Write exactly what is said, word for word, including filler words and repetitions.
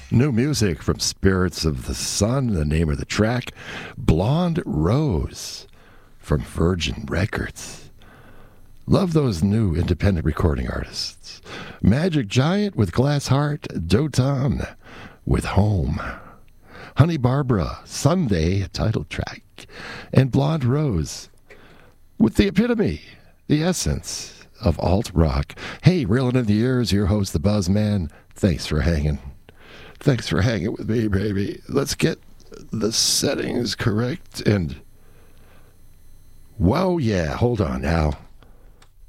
New music from Spirits of the Sun, the name of the track, Blonde Rose from Virgin Records. Love those new independent recording artists. Magic Giant with Glass Heart, Dotan with Home. Honey Barbara, Sunday, title track. And Blonde Rose with the epitome, the essence of alt rock. Hey, reeling in the ears, your host, the Buzzman. Thanks for hanging. Thanks for hanging with me, baby. Let's get the settings correct and... Whoa, yeah, hold on now.